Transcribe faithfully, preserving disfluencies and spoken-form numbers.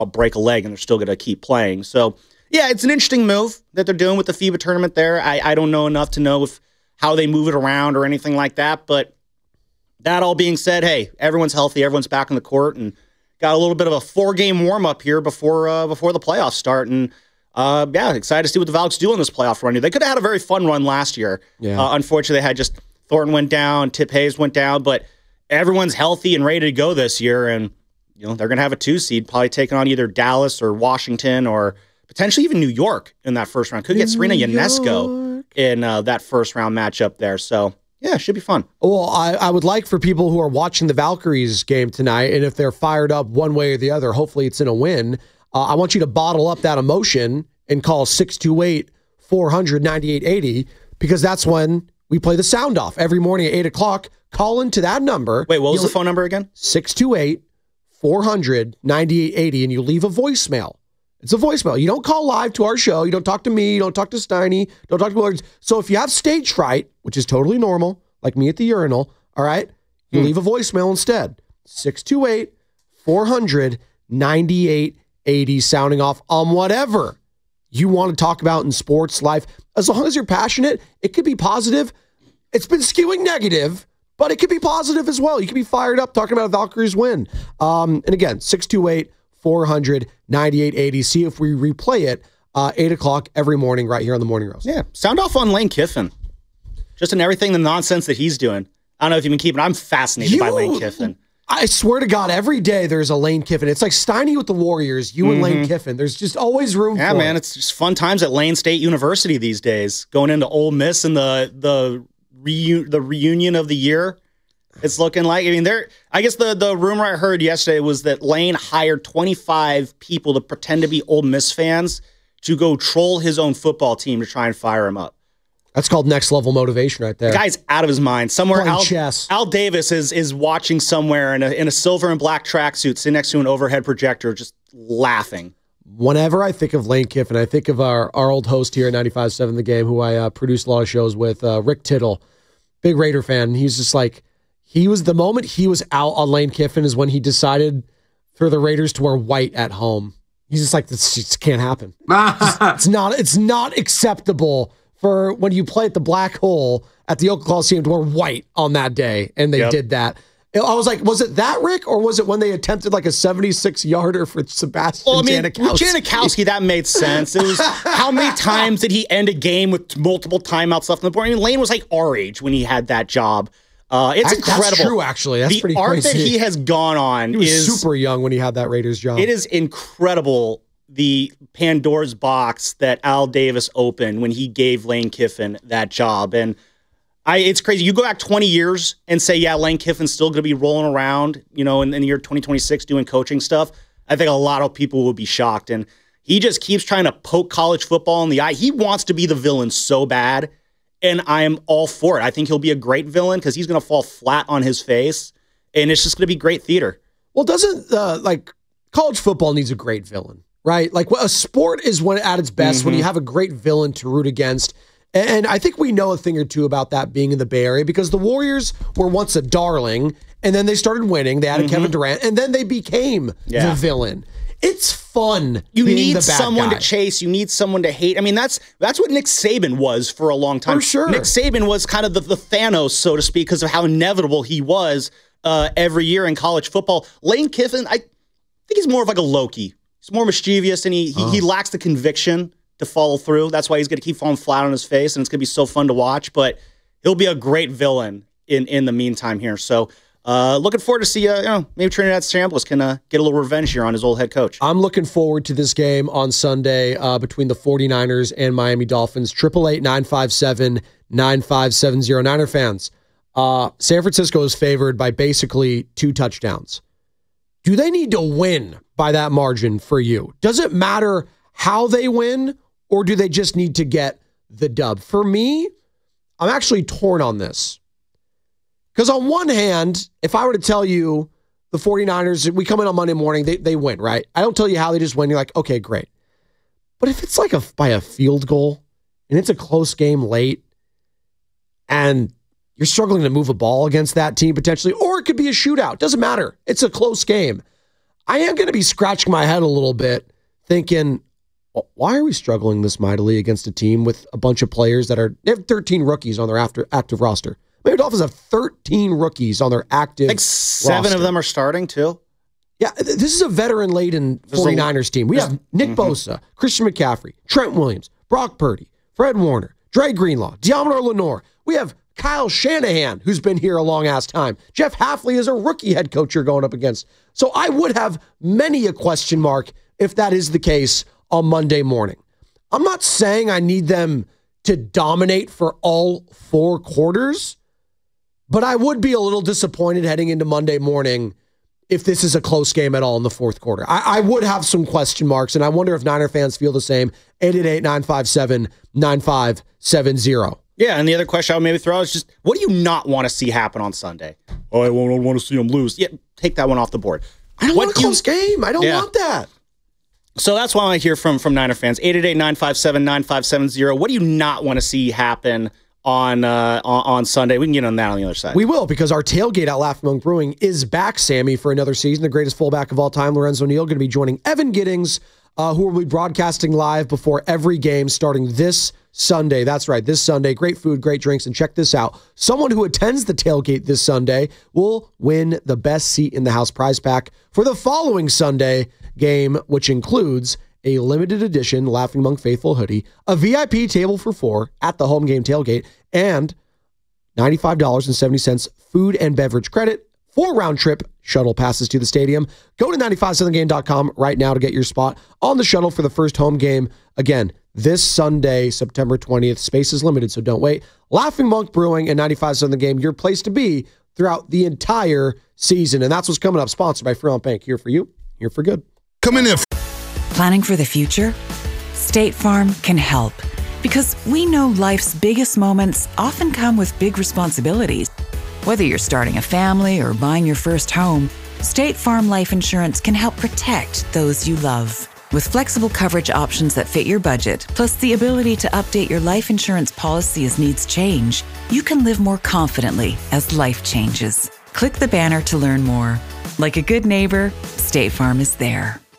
a break a leg and they're still going to keep playing. So, yeah, it's an interesting move that they're doing with the FIBA tournament there. I, I don't know enough to know if how they move it around or anything like that. But that all being said, hey, everyone's healthy. Everyone's back on the court and got a little bit of a four-game warm-up here before uh, before the playoffs start. And, uh, yeah, excited to see what the Valks do in this playoff run. They could have had a very fun run last year. Yeah. Uh, unfortunately, they had just Thornton went down, Tip Hayes went down, but everyone's healthy and ready to go this year. And, you know, they're going to have a two-seed, probably taking on either Dallas or Washington or potentially even New York in that first round. Could get Serena Ionesco in uh, that first-round matchup there. So, yeah, should be fun. Well, I, I would like for people who are watching the Valkyries game tonight, and if they're fired up one way or the other, hopefully it's in a win, uh, I want you to bottle up that emotion and call six two eight, four hundred, ninety-eight eighty, because that's when we play the sound off every morning at eight o'clock. Call into that number. Wait, what was the phone number again? six two eight, four hundred, ninety-eight eighty, and you leave a voicemail. It's a voicemail. You don't call live to our show. You don't talk to me. You don't talk to Steiny. Don't talk to Williams. So if you have stage fright, which is totally normal, like me at the urinal, all right, you hmm. leave a voicemail instead. six two eight, four hundred, ninety-eight eighty, sounding off on whatever you want to talk about in sports life. As long as you're passionate, it could be positive. It's been skewing negative, but it could be positive as well. You could be fired up talking about a Valkyries win. Um, and again, six two eight, four hundred, ninety-eight eighty. See if we replay it uh, eight o'clock every morning right here on the Morning Roast. Yeah, sound off on Lane Kiffin. Just in everything, the nonsense that he's doing. I don't know if you've been keeping. I'm fascinated you, by Lane Kiffin. I swear to God, every day there's a Lane Kiffin. It's like Steiny with the Warriors, you mm-hmm. and Lane Kiffin. There's just always room yeah, for man, it. It's just fun times at Lane State University these days. Going into Ole Miss and the the reu- the reunion of the year. It's looking like, I mean, there. I guess the, the rumor I heard yesterday was that Lane hired twenty-five people to pretend to be Ole Miss fans to go troll his own football team to try and fire him up. That's called next level motivation right there. The guy's out of his mind. Somewhere, Al, chess. Al Davis is is watching somewhere in a, in a silver and black tracksuit, sitting next to an overhead projector, just laughing. Whenever I think of Lane Kiffin, I think of our, our old host here at ninety-five point seven The Game, who I uh, produced a lot of shows with, uh, Rick Tittle, big Raider fan. He's just like, he was, the moment he was out on Lane Kiffin is when he decided for the Raiders to wear white at home. He's just like, this just can't happen. it's, it's not, it's not acceptable for when you play at the Black Hole at the Oakland Coliseum to wear white on that day, and they yep. did that. I was like, was it that, Rick, or was it when they attempted like a seventy-six yarder for Sebastian well, I mean, Janikowski? Janikowski, that made sense. It was how many times did he end a game with multiple timeouts left on the board? I mean, Lane was like our age when he had that job. Uh, it's that, incredible. That's true, actually. That's the pretty art crazy. that he has gone on he was is super young when he had that Raiders job. It is incredible. The Pandora's box that Al Davis opened when he gave Lane Kiffin that job. And I, it's crazy. You go back twenty years and say, yeah, Lane Kiffin's still going to be rolling around, you know, in, in the year twenty twenty-six doing coaching stuff. I think a lot of people will be shocked. And he just keeps trying to poke college football in the eye. He wants to be the villain so bad, and I am all for it. I think he'll be a great villain because he's going to fall flat on his face, and it's just going to be great theater. Well, doesn't, uh, like, college football needs a great villain. Right? Like, a sport is when at its best mm-hmm. when you have a great villain to root against. And I think we know a thing or two about that being in the Bay Area because the Warriors were once a darling, and then they started winning. They added mm-hmm. Kevin Durant, and then they became yeah. the villain. It's fun. You being need the bad someone guy. to chase. You need someone to hate. I mean, that's that's what Nick Saban was for a long time. For sure. Nick Saban was kind of the, the Thanos, so to speak, because of how inevitable he was uh, every year in college football. Lane Kiffin, I think he's more of like a Loki. He's more mischievous, and he, he, oh. he lacks the conviction to follow through. That's why he's going to keep falling flat on his face, and it's going to be so fun to watch. But he'll be a great villain in, in the meantime here. So uh, looking forward to see, uh, you know, maybe Trinidad Chambliss can uh, get a little revenge here on his old head coach. I'm looking forward to this game on Sunday uh, between the 49ers and Miami Dolphins. eight eight eight, nine five seven, nine five seven zero. Niner fans, uh, San Francisco is favored by basically two touchdowns. Do they need to win by that margin for you? Does it matter how they win, or do they just need to get the dub? For me, I'm actually torn on this. Because on one hand, if I were to tell you the 49ers, we come in on Monday morning, they, they win, right? I don't tell you how they just win. You're like, okay, great. But if it's like a by a field goal, and it's a close game late, and you're struggling to move a ball against that team potentially, or it could be a shootout. Doesn't matter. It's a close game. I am going to be scratching my head a little bit thinking, why are we struggling this mightily against a team with a bunch of players that are, they have thirteen rookies on their after, active roster. Miami Dolphins have thirteen rookies on their active Like seven roster. of them are starting too. Yeah, th- this is a veteran-laden forty-niners team. We have Nick mm-hmm. Bosa, Christian McCaffrey, Trent Williams, Brock Purdy, Fred Warner, Dre Greenlaw, Deommodore Lenoir. We have Kyle Shanahan, who's been here a long-ass time. Jeff Hafley is a rookie head coach you're going up against. So I would have many a question mark if that is the case on Monday morning. I'm not saying I need them to dominate for all four quarters, but I would be a little disappointed heading into Monday morning if this is a close game at all in the fourth quarter. I, I would have some question marks, and I wonder if Niner fans feel the same. eight eight eight, nine five seven, nine five seven zero. Yeah, and the other question I would maybe throw is just, what do you not want to see happen on Sunday? Oh, I don't want to see them lose. Yeah, take that one off the board. I don't what want a close you, game. I don't yeah. want that. So that's why I hear from, from Niner fans. eight eight eight, nine five seven, nine five seven zero. What do you not want to see happen on, uh, on on Sunday? We can get on that on the other side. We will, because our tailgate at Laughing Monk Brewing is back, Sammy, for another season. The greatest fullback of all time, Lorenzo Neal, going to be joining Evan Giddings, uh, who will be broadcasting live before every game starting this Sunday. That's right, this Sunday. Great food, great drinks, and check this out. Someone who attends the tailgate this Sunday will win the best seat in the house prize pack for the following Sunday game, which includes a limited edition Laughing Monk Faithful hoodie, a V I P table for four at the home game tailgate, and ninety-five dollars and seventy cents food and beverage credit, four round trip shuttle passes to the stadium. Go to nine five seven game dot com right now to get your spot on the shuttle for the first home game. Again, this Sunday, September twentieth. Space is limited, so don't wait. Laughing Monk Brewing and ninety-five seven The Game, your place to be throughout the entire season. And that's what's coming up, sponsored by Fremont Bank. Here for you, here for good. Coming in. Planning for the future? State Farm can help, because we know life's biggest moments often come with big responsibilities. Whether you're starting a family or buying your first home, State Farm Life Insurance can help protect those you love. With flexible coverage options that fit your budget, plus the ability to update your life insurance policy as needs change, you can live more confidently as life changes. Click the banner to learn more. Like a good neighbor, State Farm is there.